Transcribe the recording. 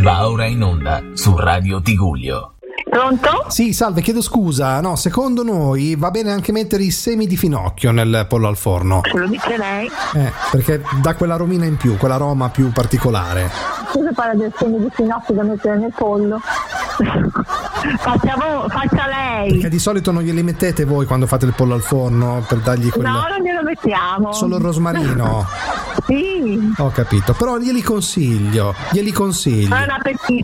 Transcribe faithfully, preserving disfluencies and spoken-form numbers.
Va ora in onda su Radio Tigullio. Pronto? Sì, salve, chiedo scusa. No, secondo noi va bene anche mettere i semi di finocchio nel pollo al forno. Se lo dice lei. Eh, perché dà quella romina in più, quell'aroma più particolare. Cosa parla del semi di finocchio da mettere nel pollo? Faccia, voi, faccia lei. Perché di solito non glieli mettete voi quando fate il pollo al forno per dargli quel... No, non glielo mettiamo. Solo il rosmarino? Sì. Ho capito, però glieli consiglio, glieli consiglio. Buon appetito.